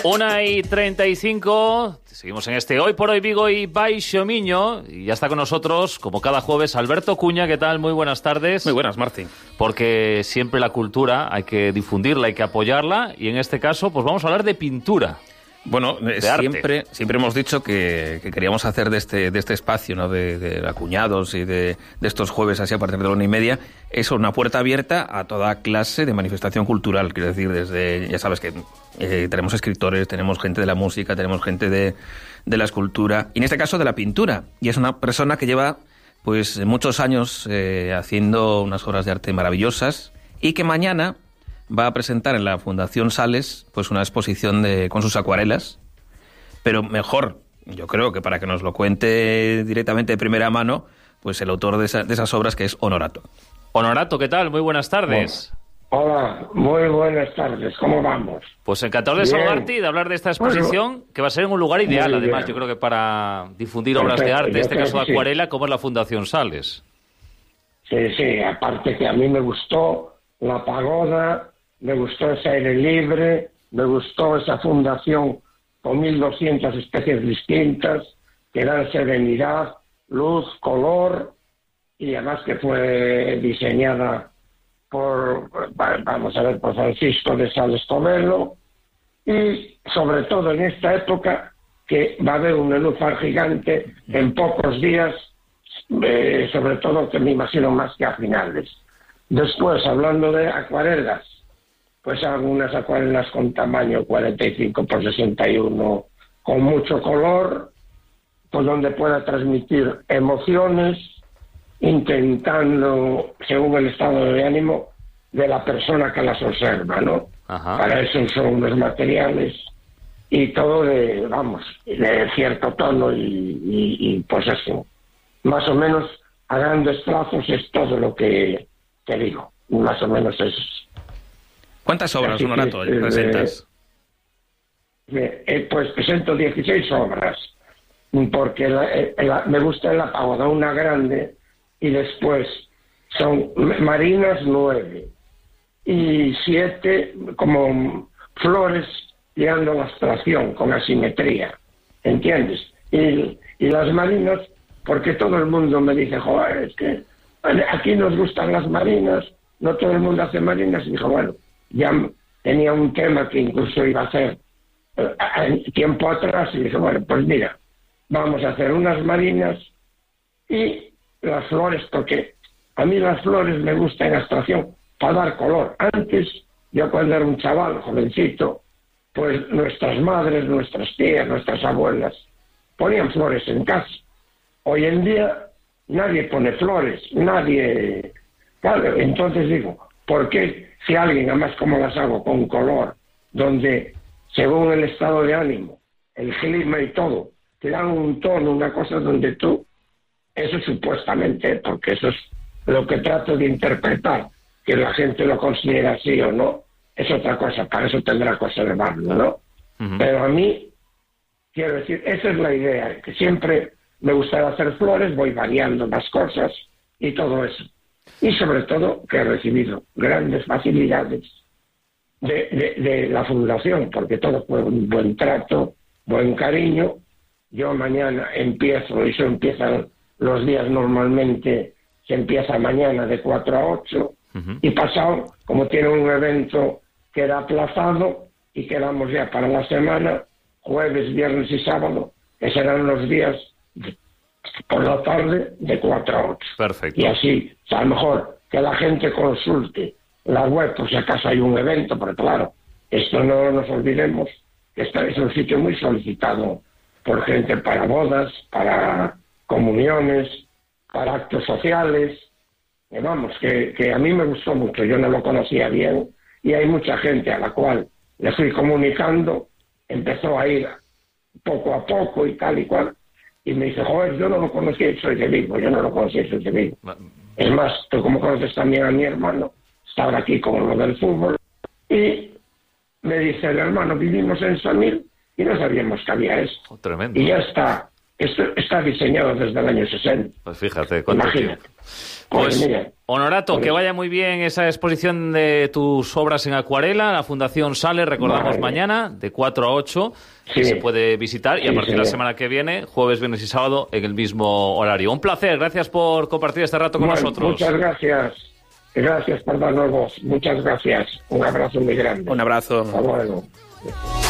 1:35, seguimos en este Hoy por Hoy Vigo y Baixo Miño, y ya está con nosotros, como cada jueves, Alberto Cuña. ¿Qué tal? Muy buenas tardes. Muy buenas, Martín. Porque siempre la cultura hay que difundirla, hay que apoyarla, y en este caso pues vamos a hablar de pintura. Bueno, siempre hemos dicho que queríamos hacer de este espacio, ¿no? de acuñados y de estos jueves así a partir de la 1:30, eso, una puerta abierta a toda clase de manifestación cultural. Quiero decir, desde, ya sabes que tenemos escritores, tenemos gente de la música, tenemos gente de la escultura, y en este caso de la pintura. Y es una persona que lleva pues muchos años haciendo unas obras de arte maravillosas, y que mañana va a presentar en la Fundación Sales pues una exposición con sus acuarelas, pero mejor, yo creo que para que nos lo cuente directamente de primera mano, pues el autor de esas obras, que es Honorato. Honorato, ¿qué tal? Muy buenas tardes. Hola, muy buenas tardes, ¿cómo vamos? Pues encantado de saludarte y de hablar de esta exposición, que va a ser en un lugar ideal, además, yo creo que para difundir obras de arte, en este caso de acuarela, como es la Fundación Sales. Sí, aparte que a mí me gustó la pagoda, me gustó ese aire libre, me gustó esa fundación con 1.200 especies distintas que dan serenidad, luz, color, y además que fue diseñada por Francisco de Sales Covelo, y sobre todo en esta época que va a haber un nenúfar gigante en pocos días, sobre todo que me imagino más que a finales. Después, hablando de acuarelas, pues algunas acuarelas con tamaño 45 por 61, con mucho color, pues donde pueda transmitir emociones, intentando, según el estado de ánimo de la persona que las observa, ¿no? Ajá. Para eso son los materiales y todo de cierto tono y pues eso. Más o menos, a grandes trazos, es todo lo que digo. Más o menos es. ¿Cuántas obras, Honorato, presentas? Pues presento 16 obras, porque me gusta la pagoda, una grande, y después son marinas 9, y 7 como flores llegando a la abstracción, con asimetría, ¿entiendes? Y las marinas, porque todo el mundo me dice, joder, es que aquí nos gustan las marinas, no todo el mundo hace marinas, y dijo, bueno, ya tenía un tema que incluso iba a hacer tiempo atrás, y dije, bueno, pues mira, vamos a hacer unas marinas y las flores, porque a mí las flores me gustan en abstracción para dar color. Antes, yo cuando era un chaval, jovencito, pues nuestras madres, nuestras tías, nuestras abuelas ponían flores en casa. Hoy en día nadie pone flores, nadie. Claro, entonces digo, ¿por qué si alguien, además como las hago con color, donde según el estado de ánimo, el clima y todo, te dan un tono, una cosa donde tú, eso supuestamente, porque eso es lo que trato de interpretar, que la gente lo considera así o no, es otra cosa, para eso tendrá que observarlo, ¿no? Uh-huh. Pero a mí, quiero decir, esa es la idea, que siempre me gusta hacer flores, voy variando las cosas y todo eso. Y sobre todo que he recibido grandes facilidades de la fundación, porque todo fue un buen trato, buen cariño. Yo mañana empiezo, y eso empiezan los días normalmente, se empieza mañana de 4 a 8, uh-huh. Y pasado, como tiene un evento que era aplazado, y quedamos ya para la semana, jueves, viernes y sábado, que serán los días por la tarde de 4 a 8. Perfecto. Y así, o sea, a lo mejor que la gente consulte la web por si acaso hay un evento, porque claro, esto no nos olvidemos, que este es un sitio muy solicitado por gente para bodas, para comuniones, para actos sociales, que a mí me gustó mucho, yo no lo conocía bien, y hay mucha gente a la cual le fui comunicando, empezó a ir poco a poco y tal y cual, y me dice, joder, yo no lo conocía y soy de Vigo, yo no lo conocía y soy de Vigo. Es más, tú como conoces también a mi hermano, estaba aquí con lo del fútbol, y me dice el hermano, vivimos en Samil y no sabíamos que había esto. Tremendo. Y ya está Esto está diseñado desde el año 60. Pues fíjate, cuánto tiempo. Pues mira, Honorato, que vaya muy bien esa exposición de tus obras en acuarela. La Fundación Sale, recordamos, mañana, de 4 a 8, que se puede visitar. Y a partir de la semana que viene, jueves, viernes y sábado, en el mismo horario. Un placer, gracias por compartir este rato con nosotros. Muchas gracias. Gracias por darnos voz. Muchas gracias. Un abrazo muy grande. Un abrazo. Hasta luego.